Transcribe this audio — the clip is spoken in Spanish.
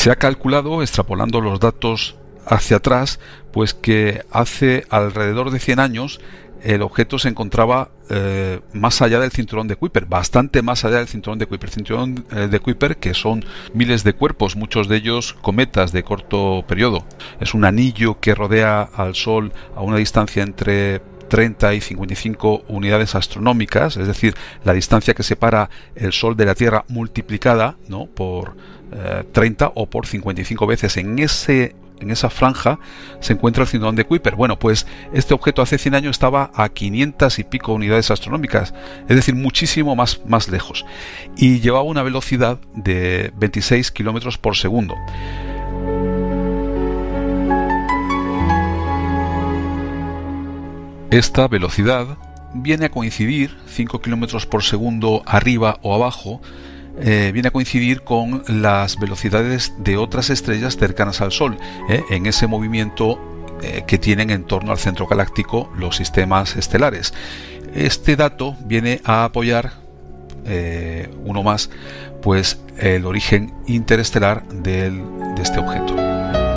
Se ha calculado, extrapolando los datos hacia atrás, pues que hace alrededor de 100 años el objeto se encontraba más allá del cinturón de Kuiper, bastante más allá del cinturón de Kuiper. Cinturón de Kuiper, que son miles de cuerpos, muchos de ellos cometas de corto periodo. Es un anillo que rodea al Sol a una distancia entre 30 y 55 unidades astronómicas, es decir, la distancia que separa el Sol de la Tierra multiplicada, ¿no?, por 30 o por 55 veces. En esa franja se encuentra el cinturón de Kuiper. Bueno, pues este objeto hace 100 años estaba a 500 y pico unidades astronómicas, es decir, muchísimo más lejos, y llevaba una velocidad de 26 kilómetros por segundo. Esta velocidad viene a coincidir, 5 kilómetros por segundo arriba o abajo, viene a coincidir con las velocidades de otras estrellas cercanas al Sol, en ese movimiento que tienen en torno al centro galáctico los sistemas estelares. Este dato viene a apoyar, uno más, pues el origen interestelar de este objeto.